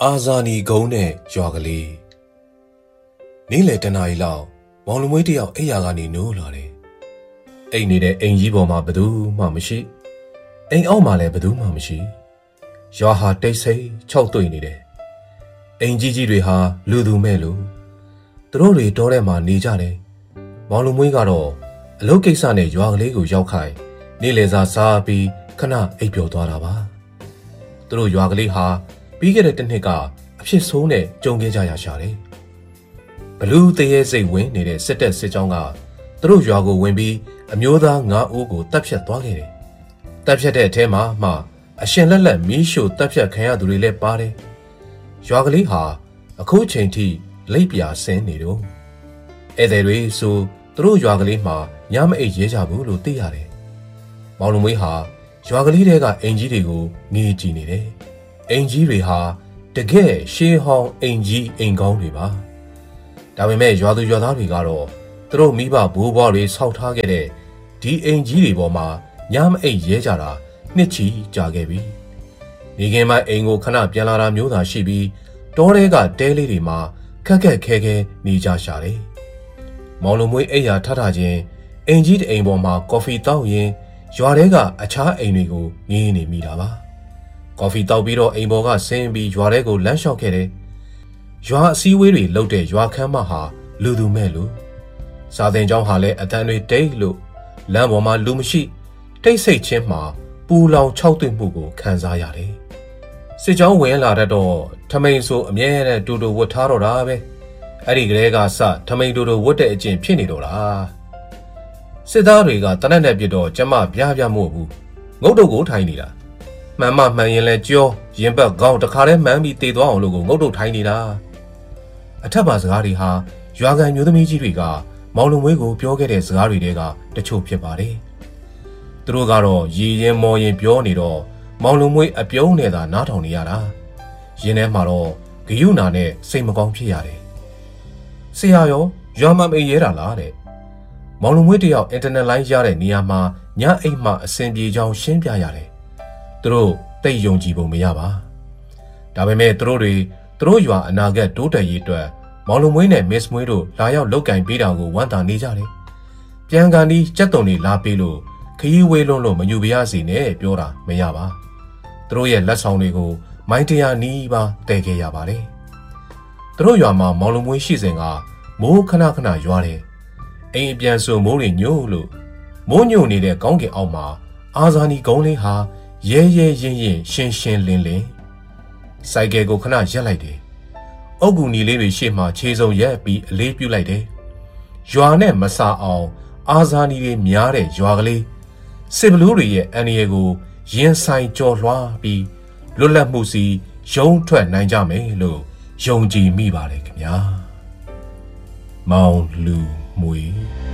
အာဇာနည်ကုန်းနဲ့ရွာကလေးနေ့လယ်တနာရီလောက်မောင်လူမွေးတယောက်အိယာကနေနိုးလာတယ်။အိမ်နေတဲ့အိမ်ကြီးပေါ်မှာဘယ်သူမှမရှိ။အိမ်အောက်မှာလည်းဘယ်သူမှမရှိ။ရွာဟာတိတ်ဆိတ်ခြောက်သွေ့နေတယ်။အိမ်ကြီးတွေဟာလူသူမဲ့လို့သူတို့တွေတောထဲမှာနေကြတယ်။မောင်လူမွေးကတော့အလုပ်ကိစ္စနဲ့ရွာကလေးကိုရောက်ခိုင်းနေ့လယ်စာစားပြီးခဏအိပ်ပျော်သွားတာပါ။သူတို့ရွာကလေးဟာပြီးခဲ့တဲ့တစ်နှစ်ကအဖြစ်ဆိုးနဲ့ကြုံခဲ့ကြရရှာတယ်။ဘလူးတရေစိတ်ဝင်နေတဲ့စစ်တပ်စစ်ကြောင်းကသူတို့ရွာကိုဝင်ပြီးအမျိုးသား9ဦးကိုတပ်ဖြတ်သွားခဲ့တယ်။တပ်ဖြတ်တဲ့အထဲမှာအရှင်လက်လက်မီးရှို့တပ်ဖြတ်ခံရသူတွေလည်းပါတယ်။ရွာကလေးဟာအခုချိန်ထိလိပ်ပြာဆင်းနေတော့ဧည့်သည်တွေဆိုသူတို့ရွာကလေးမှာညမအိပ်ရဲကြဘူးလို့သိရတယ်။မောင်လူမွေးဟာရွာကလေးတွေကအိမ်ကြီးတွေကိုငေးကြည့်နေတယ်။အိမ်ကြီးတွေဟာတကယ်ရှေးဟောင်းအိမ်ကြီးအိမ်ကောင်းတွေပါဒါပေမဲ့ရွာသူရွာသားတွေကတော့သူတို့မိဘဘိုးဘွားတွေဆောက်ထားခဲ့တဲ့ဒီအိမ်ကြီးတွေပေါ်မှာညမအိပ်ရဲကြတာနှစ်ချီကြာခဲ့ပြီနေခင်ပိုင်းအိမ်ကိုခဏပြန်လာတာမျိုးသာရှိပြီးတောထဲကတဲလေးတွေမှာခက်ခက်ခဲခဲနေကြရှာတယ်မောင်လူမွေးအိယာထထချင်းအိမ်ကြီးတအိမ်ပေါ်မှာကော်ဖီတောက်ရင်ရွာထဲကအခြားအိမ်တွေကိုငေးနေမိတာပါကော်ဖီတောက်ပြီးတော့အိမ်ပေါ်ကဆင်းပြီးရွာထဲကိုလမ်းလျှောက်ခဲ့တယ်။ရွာအစည်းအဝေးတွေလုပ်တဲ့ရွာခန်းမဟာလူသူမဲ့လို့စာသင်ကျောင်းဟာလည်းအတန်းတွေတိတ်လို့လမ်းပေါ်မှာလူမရှိတိတ်ဆိတ်ချင်းမှာပူလောင်ခြောက်သွေ့မှုကိုခံစားရတယ်။စစ်ကြောင်းဝင်လာတော့ထမိန်ဆိုအမြဲတမ်းတူတူဝတ်ထားတော့တာပဲ။အဲ့ဒီကလေးကစထမိန်တူတူဝတ်တဲ့အကျင့်ဖြစ်နေတော့တာ။စစ်သားတွေကတနက်နဲ့ပြတော့ကျမပြားပြမို့ဘူးငုတ်တုတ်ကိုထိုင်နေတာ။မှန်မှန်ရင်လဲကြောရင်ဘက်ကောင်းတခါတည်းမှန်းပြီးတေသွားအောင်လို့ကိုငုတ်တုတ်ထိုင်းနေတာအထက်ပါစကားတွေဟာရွာကန်မျိုးသမီးကြီးတွေကမောင်လုံမွေးကိုပြောခဲ့တဲ့စကားတွေတဲကတချို့ဖြစ်ပါတယ်သူတို့ကတော့ရည်ရင်မော်ရင်ပြောနေတော့မောင်လုံမွေးအပြုံးနဲ့သာနားထောင်နေရတာရင်းထဲမှာတော့ဂယုနာနဲ့စိတ်မကောင်းဖြစ်ရတယ်ဆရာရောရွာမအိမ်ရဲတာလားတဲ့မောင်လုံမွေးတယောက်အင်တာနက်လိုင်းရတဲ့နေရာမှာညအိမ်မှာအဆင်ပြေကြောင်းရှင်းပြရတယ်သူတို့တိတ်ယုံကြည်ပုံမရပါဒါပေမဲ့သူတို့ရွာအနာဂတ်တိုးတက်ရေးအတွက်မောင်လုံမွေးနဲ့မစ်မွေးတို့လာရောက်လောက်ကင်ပေးတာကိုဝမ်းသာနေကြတယ်ပြန်ကန်ဒီကြက်တုံတွေလာပေးလို့ခရီးဝေးလွန်းလို့မညူပြရစီနဲ့ပြောတာမရပါသူတို့ရဲ့လက်ဆောင်တွေကိုမိုင်းတရားနီးပါတည်ခဲ့ရပါတယ်သူတို့ရွာမှာမောင်လုံမွေးရှိစဉ်ကမိုးခဏခဏရွာတယ်အိမ်အပြန်ဆိုမိုးတွေညို့လို့မိုးညို့နေတဲ့ကောင်းကင်အောက်မှာအာဇာနည်ကုန်းလေးဟာရဲရဲရင်ရင်ရှင်းရှင်းလင်းလင်းစိုက်ကယ်ကိုခဏရက်လိုက်တယ်။အုတ်ကူနီလေးတွေရှေ့မှာခြေစုံရက်ပြီးအလေးပြုတ်လိုက်တယ်။ရွာနဲ့မစာအောင်အာဇာနည်တွေများတဲ့ရွာကလေးစစ်ဘလူးတွေရဲ့အန္တရာယ်ကိုရင်ဆိုင်ကြော်လွှားပြီးလွတ်လပ်မှုစီရုံးထွက်နိုင်ကြမယ်လို့ယုံကြည်မိပါတယ်ခင်ဗျာ။မောင်လူမွေ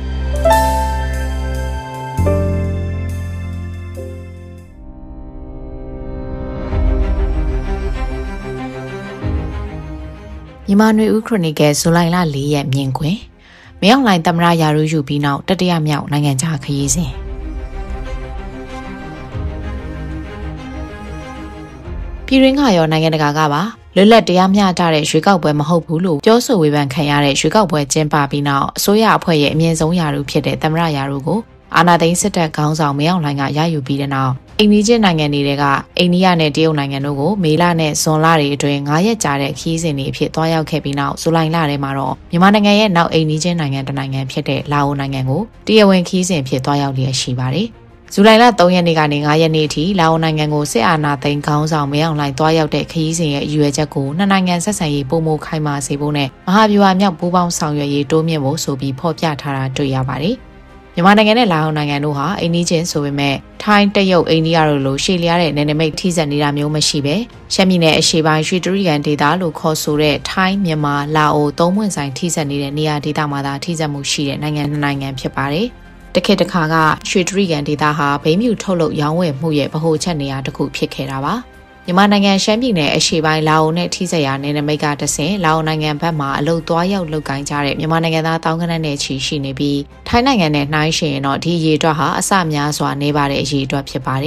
မြန်မာနွေဦးခရိုနီကယ်ဇူလိုင်လ4ရက်မြင်ကွင်းမရောက်လိုင်းသမရရာရူးယူပြီးနောက်တတိယမြောက်နိုင်ငံခြားခရီးစဉ်ပြည်ရင်းကရောနိုင်ငံတကာကပါလွတ်လပ်တရားမျှတတဲ့ရွေးကောက်ပွဲမဟုတ်ဘူးလို့ပြောဆိုဝေဖန်ခံရတဲ့ရွေးကောက်ပွဲကျင်းပပြီးနောက်အစိုးရအဖွဲ့ရဲ့အမြင့်ဆုံးရာထူးဖြစ်တဲ့သမရရာထူးကိုအာဏာသိမ်းစစ်တပ်ခေါင်းဆောင်မင်းအောင်လှိုင်ကရယူပြီးတဲ့နောက်အိန္ဒိယနိုင်ငံတွေကအိန္ဒိယနဲ့တရုတ်နိုင်ငံတို့ကိုမေလနဲ့ဇွန်လတွေအတွင်း9ရက်ကြာတဲ့ခရီးစဉ်တွေအဖြစ်တွားရောက်ခဲ့ပြီးနောက်ဇူလိုင်လထဲမှာတော့မြန်မာနိုင်ငံရဲ့နောက်အိန္ဒိယနိုင်ငံတစ်နိုင်ငံဖြစ်တဲ့လာအိုနိုင်ငံကိုတရားဝင်ခရီးစဉ်ဖြစ်တွားရောက်လျက်ရှိပါတယ်။ဇူလိုင်လ3ရက်နေ့ကနေ9ရက်နေ့အထိလာအိုနိုင်ငံကိုစစ်အာဏာသိမ်းခေါင်းဆောင်မင်းအောင်လှိုင်တွားရောက်တဲ့ခရီးစဉ်ရဲ့အရွယ်ချက်ကိုနှစ်နိုင်ငံဆက်ဆံရေးပုံမခိုင်မာစေဖို့နဲ့မဟာဗျူဟာမြောက်ပူးပေါင်းဆောင်ရွက်ရေးတိုးမြင့်ဖို့ဆိုပြီးဖော်ပြထားတာတွေ့ရပါတယ်။မြန်မာနိုင်ငံနဲ့လာအိုနိုင်ငံတို့ဟာအိန္ဒိချင်းဆိုပေမဲ့ထိုင်းတရုတ်အိန္ဒိယတို့လိုရှေ့လျားတဲ့နယ်နိမိတ်ထိစပ်နေတာမျိုးမရှိပဲရှမ်းပြည်နယ်အရှေ့ပိုင်းရွှေတြိဂံဒေသလို့ခေါ်ဆိုတဲ့ထိုင်းမြန်မာလာအိုသုံးပွင့်ဆိုင်ထိစပ်နေတဲ့နေရာဒေသမှာသာထိစပ်မှုရှိတဲ့နိုင်ငံနှစ်နိုင်ငံဖြစ်ပါတယ်။တစ်ခေတ်တစ်ခါကရွှေတြိဂံဒေသဟာဘိန်းမြူထုတ်လုပ်ရောင်းဝယ်မှုရဲ့ဗဟိုချက်နေရာတစ်ခုဖြစ်ခဲ့တာပါ။မြန်မာနိုင်ငံရှမ်းပြည်နယ်အရှေ့ပိုင်းလာအိုနဲ့ထိစပ်ရာနယ်နိမိတ်ကတဆင့်လာအိုနိုင်ငံဘက်မှအလုပ်သွားရောက်လုပ်ကိုင်ကြတဲ့မြန်မာနိုင်ငံသားတောင်းကနက်နဲ့ချီရှိနေပြီးထိုင်းနိုင်ငံနဲ့နှိုင်းယှဉ်ရင်တော့ဒီအရေးအတွက်ဟာအဆများစွာနေပါတဲ့အရေးအတွက်ဖြစ်ပါတယ်။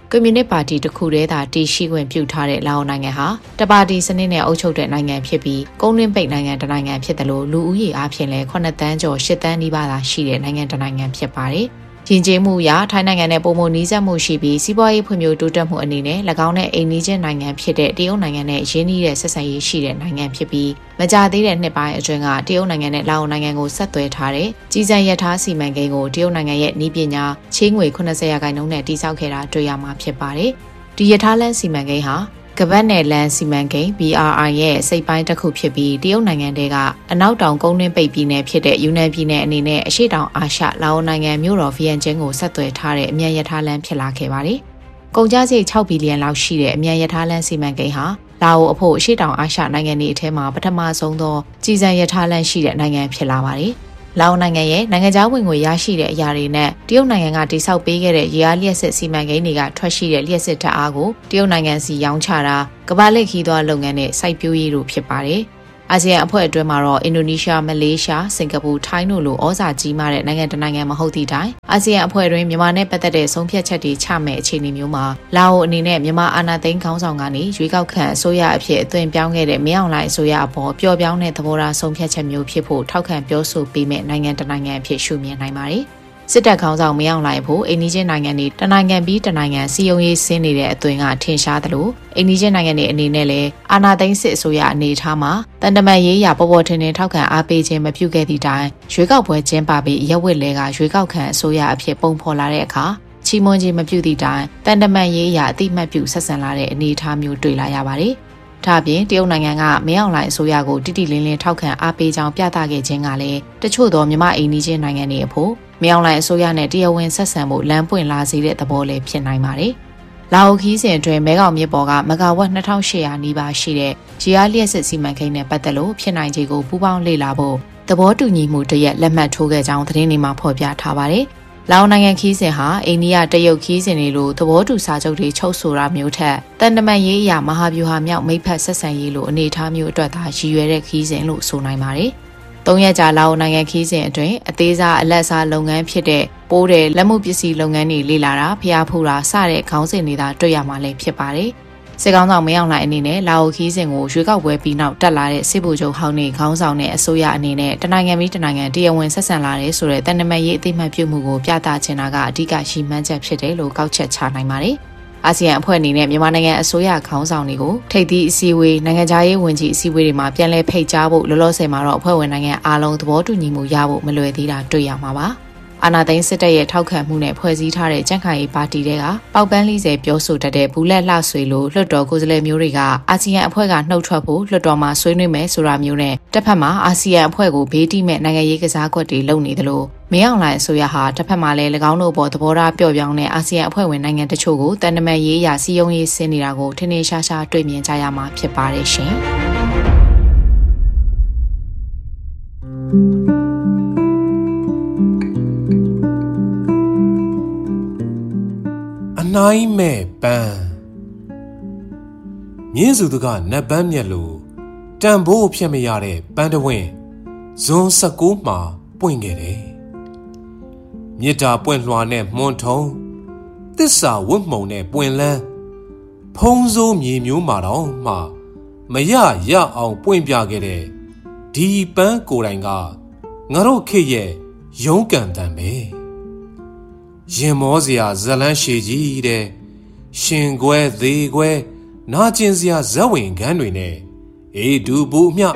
ကွန်မြူနစ်ပါတီတစ်ခုတည်းသာတည်ရှိခွင့်ပြုထားတဲ့လာအိုနိုင်ငံဟာတပါတီစနစ်နဲ့အုပ်ချုပ်တဲ့နိုင်ငံဖြစ်ပြီးကုန်းတွင်းပိတ်နိုင်ငံတစ်နိုင်ငံဖြစ်တယ်လို့လူဦးရေအားဖြင့်လည်း9 သန်းကျော်10 သန်းနီးပါးသာရှိတဲ့နိုင်ငံတစ်နိုင်ငံဖြစ်ပါတယ်။ယဉ်ကျေးမှုအရထိုင်းနိုင်ငံနဲ့ပုံမနီးစပ်မှုရှိပြီးစီးပွားရေးဖွံ့ဖြိုးတိုးတက်မှုအနေနဲ့၎င်းနဲ့အိမ်နီးချင်းနိုင်ငံဖြစ်တဲ့တရုတ်နိုင်ငံနဲ့ရင်းနှီးတဲ့ဆက်ဆံရေးရှိတဲ့နိုင်ငံဖြစ်ပြီးမကြာသေးတဲ့နှစ်ပိုင်းအတွင်းကတရုတ်နိုင်ငံနဲ့လာအိုနိုင်ငံကိုဆက်သွယ်ထားတဲ့ကြီးစံရထားစီမံကိန်းကိုတရုတ်နိုင်ငံရဲ့နည်းပညာချေးငွေ80% နဲ့တည်ဆောက်ခဲ့တာတွေ့ရမှာဖြစ်ပါတယ်။ဒီရထားလမ်းစီမံကိန်းဟာကပတ်နယ်လန်စီမံကိန်း BRI ရဲ့စိတ်ပိုင်းတစ်ခုဖြစ်ပြီးတရုတ်နိုင်ငံတွေကအနောက်တောင်ကုန်းတွင်းပိတ်ပြည်နယ်ဖြစ်တဲ့ယူနန်ပြည်နယ်အနေနဲ့အရှေ့တောင်အာရှလာအိုနိုင်ငံမြို့တော်ဗီယန်ကျင်းကိုဆက်သွယ်ထားတဲ့အမြန်ရထားလမ်းဖြစ်လာခဲ့ပါတယ်။ကုန်ကျစရိတ်6 ဘီလီယံလောက်ရှိတဲ့အမြန်ရထားလမ်းစီမံကိန်းဟာလာအိုအဖို့အရှေ့တောင်အာရှနိုင်ငံတွေအထက်မှာပထမဆုံးသောကြီးစံရထားလမ်းရှိတဲ့နိုင်ငံဖြစ်လာပါတယ်။လာအိုနိုင်ငံရဲ့နိုင်ငံခြားဝင်ငွေရရှိတဲ့အရာတွေနဲ့တရုတ်နိုင်ငံကတိစောက်ပေးခဲ့တဲ့ရေအားလျှက်စစ်စီမံကိန်းတွေကထွက်ရှိတဲ့လျှက်စစ်ဓာတ်အားကိုတရုတ်နိုင်ငံစီရောင်းချတာကမ္ဘာလက်ခီးသွားလုပ်ငန်းနဲ့စိုက်ပျိုးရေးတို့ဖြစ်ပါတယ်။အာဆီယံအဖွဲ့အတွင်းမှာတော့အင်ဒိုနီးရှားမလေးရှားစင်ကာပူထိုင်းတို့လိုဩဇာကြီးမားတဲ့နိုင်ငံတစ်နိုင်ငံမဟုတ်သည့်တိုင်အာဆီယံအဖွဲ့တွင်မြန်မာနဲ့ပတ်သက်တဲ့ဆုံးဖြတ်ချက်တွေချမဲ့အခြေအနေမျိုးမှာလာအိုအနေနဲ့မြန်မာအာဏာသိမ်းခေါင်းဆောင်ကနေရွေးကောက်ခံအစိုးရအဖြစ်အသွင်ပြောင်းခဲ့တဲ့မင်းအောင်လှိုင်အစိုးရအပေါ်ပျော့ပြောင်းတဲ့သဘောထားဆုံးဖြတ်ချက်မျိုးဖြစ်ဖို့ထောက်ခံပြောဆိုပေးမဲ့နိုင်ငံတစ်နိုင်ငံအဖြစ်ရှုမြင်နိုင်ပါတယ်။စစ်တပ်ခေါင်းဆောင်မင်းအောင်လှိုင်ဖို့အိန္ဒိယနိုင်ငံတွေတနိုင်ငံပြီးတနိုင်ငံစီယုံရေးဆင်းနေတဲ့အသွင်ကထင်ရှားသလိုအိန္ဒိယနိုင်ငံတွေအနေနဲ့လည်းအာဏာသိမ်းစစ်အစိုးရအနေထားမှာတန်တမာရေးရာပေါ်ပေါ်ထင်ထင်ထောက်ခံအားပေးခြင်းမပြုခဲ့သည့်တိုင်ရွေးကောက်ပွဲကျင်းပပြီးရက်ဝက်လဲကရွေးကောက်ခံအစိုးရအဖြစ်ပုံဖော်လာတဲ့အခါချီးမွမ်းခြင်းမပြုသည့်တိုင်တန်တမာရေးရာအတိမတ်ပြုဆက်ဆံလာတဲ့အနေအထားမျိုးတွေ့လာရပါတယ်။ဒါ့အပြင်တရုတ်နိုင်ငံကမင်းအောင်လှိုင်အစိုးရကိုတိတိလင်းလင်းထောက်ခံအားပေးကြောင်းပြသခဲ့ခြင်းကလည်းတချို့သောမြန်မာအိန္ဒိယနိုင်ငံတွေအဖို့မင်းအောင်လှိုင်အစိုးရနဲ့တရားဝင်ဆက်ဆံမှုလမ်းပွင့်လာစေတဲ့သဘောလည်းဖြစ်နိုင်ပါတယ်။လာအိုခီးစဉ်အတွင်းမဲခေါင်မြစ်ပေါ်ကမဂါဝက်2800နီးပါးရှိတဲ့ရေအားလျှက်စစ်စီမံကိန်းနဲ့ပတ်သက်လို့ဖြစ်နိုင်ခြေကိုပူးပေါင်းလေ့လာဖို့သဘောတူညီမှုတရက်လက်မှတ်ထိုးခဲ့ကြောင်းသတင်းတွေမှာဖော်ပြထားပါတယ်။လာအိုနိုင်ငံခီးစဉ်ဟာအိန္ဒိယတရုတ်ခီးစဉ်တွေလိုသဘောတူစာချုပ်တွေချုပ်ဆိုတာမျိုးထက်တန်တမန်ရေးအရာမဟာဗျူဟာမြောက်မိတ်ဖက်ဆက်ဆံရေးလိုအနေအထားမျိုးအတွက်သာရည်ရွယ်တဲ့ခီးစဉ်လို့ဆိုနိုင်ပါတယ်။3 ရက်ကြာလာအိုနိုင်ငံခီးစဉ်အတွင်းအသေးစားအလက်စားလုပ်ငန်းဖြစ်တဲ့ပိုးတဲ့လက်မှုပစ္စည်းလုပ်ငန်းတွေလေ့လာတာဖျားဖူးတာစတဲ့ခေါင်းစဉ်တွေသာတွေ့ရမှာလည်းဖြစ်ပါတယ်။စစ်ကောင်ဆောင်မင်းအောင်လှိုင်အနေနဲ့လာအိုခီးစဉ်ကိုရွေးကောက်ပွဲပြီးနောက်တက်လာတဲ့စစ်ဗိုလ်ချုပ်ဟောင်းနေခေါင်းဆောင်တဲ့အစိုးရအနေနဲ့တနိုင်ငံပြီးတနိုင်ငံတရားဝင်ဆက်ဆံလာတဲ့ဆိုတဲ့တန်တမာရေးအသိမှတ်ပြုမှုကိုပြသချင်တာကအဓိကရှိမှန်းချက်ဖြစ်တယ်လို့ကောက်ချက်ချနိုင်ပါတယ်။အာဆီယံအဖွဲ့အနေနဲ့မြန်မာနိုင်ငံအစိုးရခေါင်းဆောင်တွေကိုထိပ်သီးအစည်းအဝေးနိုင်ငံခြားရေးဝန်ကြီးအစည်းအဝေးတွေမှာပြန်လည်ဖိတ်ကြားဖို့လောလောဆယ်မှာတော့အဖွဲ့ဝင်နိုင်ငံအားလုံးသဘောတူညီမှုရဖို့မလွယ်သေးတာတွေ့ရမှာပါ။အာဏာသိမ်းစစ်တပ်ရဲ့ထောက်ခံမှုနဲ့ဖွဲ့စည်းထားတဲ့ကြံ့ခိုင်ရေးပါတီတွေကပေါက်ပန်း40ပြောဆိုတတ်တဲ့ဘူးလက်လှဆွေလိုလွှတ်တော်ကိုယ်စားလှယ်မျိုးတွေကအာဆီယံအဖွဲ့ကနှုတ်ထွက်ဖို့လွှတ်တော်မှာဆွေးနွေးမယ်ဆိုတာမျိုးနဲ့တစ်ဖက်မှာအာဆီယံအဖွဲ့ကိုဘေးတိမဲ့နိုင်ငံရေးကစားကွက်တွေလုပ်နေသလိုမင်းအောင်လှိုင်အစိုးရဟာတစ်ဖက်မှာလည်း၎င်းတို့ပေါ်သဘောထားပျော့ပြောင်းတဲ့အာဆီယံအဖွဲ့ဝင်နိုင်ငံတချို့ကိုတန်တမာရေးအရာစီယုံရေးဆင်းနေတာကိုထင်ထင်ရှားရှားတွေ့မြင်ကြရမှာဖြစ်ပါတယ်ရှင်။နိုင်မဲ့ပန်းမြင်းစုသူကနတ်ပန်းမြက်လို့တန်ဖိုးဖြတ်မရတဲ့ပန်းတဝင်းဇွန်19မှာပွင့်ခဲ့တယ်မြစ်တာပွင့်လွှာနဲ့မွန်ထုံသစ္စာဝတ်မှုံနဲ့ပွင့်လန်းဖုံးစိုးမြေမျိုးမှာတော့မှမရအောင်ပွင့်ပြခဲ့တဲ့ဒီပန်းကိုယ်တိုင်ကငါတို့ခေတ်ရဲ့ရုန်းကန်တန်ပဲရင်မောစရာဇလန်းရှည်ကြီးတဲ့ရှင်ခွဲသေးခွဲနာကျင်စရာဇက်ဝင်ခန်းတွေနဲ့အေးဒူဘူးမြ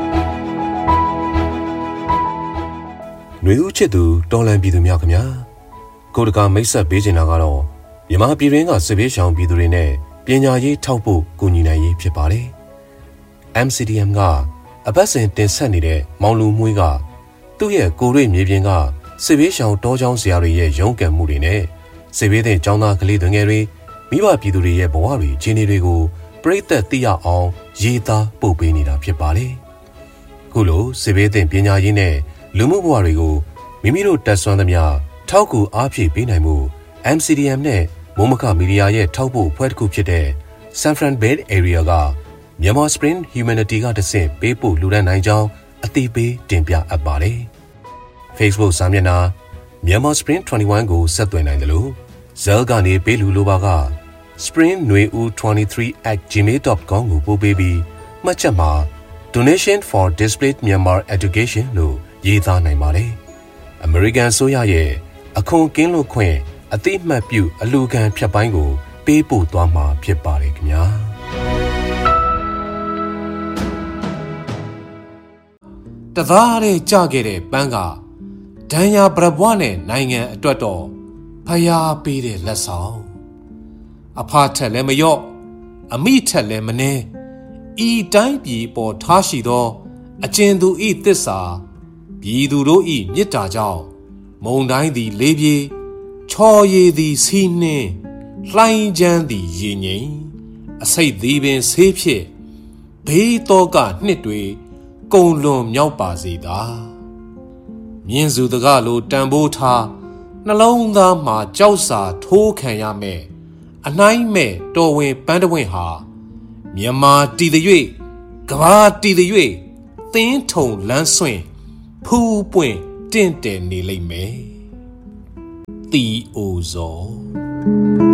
ຫນွေဦးချစ်သူတော်လန်ပြည်သူများခင်ဗျာကိုတကာမိတ်ဆက်ပေးချင်တာကတော့မြန်မာပြည်ရင်းကစစ်ဘေးရှောင်ပြည်သူတွေနဲ့ပညာရေးထောက်ဖို့ကူညီနိုင်ရေးဖြစ်ပါတယ် MCDM ကအပတ်စဉ်တင်ဆက်နေတဲ့မောင်လူမွေးကသူ့ရဲ့ကိုရိမြေပြင်ကစစ်ဘေးရှောင်တောချောင်းဆရာတွေရဲ့ရုန်းကန်မှုတွေနဲ့စစ်ဘေးသင့်ကျောင်းသားကလေးငယ်တွေမိဘပြည်သူတွေရဲ့ဘဝတွေအခြေအနေတွေကိုပြည့်သက်သိရအောင်ရေးသားပို့ပေးနေတာဖြစ်ပါလေ။ခုလိုစစ်ဘေးသင့်ပညာရေးနဲ့လူမှုဘဝတွေကိုမိမိတို့တက်ဆွမ်းသမျှထောက်ကူအားဖြည့်ပေးနိုင်မှု MCDM နဲ့မိုးမခမီဒီယာရဲ့ထောက်ပို့ဖွဲ့တစ်ခုဖြစ်တဲ့ San Fran Bay Area ကမြန်မာ Spring Humanity ကတဆင့်ပေးပို့လူဒန်းနိုင်ကြောင်းအသိပေးတင်ပြအပ်ပါတယ်။ Facebook စာမျက်နှာ Myanmar Spring 21ကိုဆက်သွယ်နိုင်တယ်လို့ဇဲလ်ကနေပေးလူလိုပါက springnueu23@gmail.com ကိုပို့ပေးပြီးမှတ်ချက်မှာ Donation for Displaced Myanmar Education လို့ရေးသားနိုင်ပါတယ်။ American ဆိုရရဲ့အခွန်ကင်းလွတ်ခွင့်အသိအမှတ်ပြုအလှူခံဖြတ်ပိုင်းကိုပေးပို့သွားမှာဖြစ်ပါတယ်ခင်ဗျာတသားတဲ့ကြခဲ့တဲ့ပန်းကဒဏ်ရာပြပွားနဲ့နိုင်ငံအတွက်တော့ဖျားပေးတဲ့လက်ဆောင်အဖထက်လည်းမလျော့အမိထက်လည်းမနှဲဤတိုင်းပြည်ပေါ်ထားရှိသောအကျဉ်သူဤသစ္စာပြည်သူတို့ဤမေတ္တာကြောင့်မုံတိုင်းသည်လေးပြေချော်ရည်သည်စီးနှင်းလှိုင်းချမ်းသည်ရေငိမ်အစိတ်သည်ပင်ဆေးဖြစ်ဘေးတော့ကနှစ်တွေကုံလွန်မြောက်ပါစေသာမြင်းစုတကလိုတန်ဖိုးထားနှလုံးသားမှာကြောက်စာထိုးခံရမယ်အနှိုင်းမဲ့တော်ဝင်ပန်းတဝင့်ဟာမြန်မာတည်သည်၍ကဘာတည်သည်၍သင်းထုံလန်းဆွင့်ဖူးပွင့်တင့်တယ်နေလိမ့်မယ်တီအိုဇော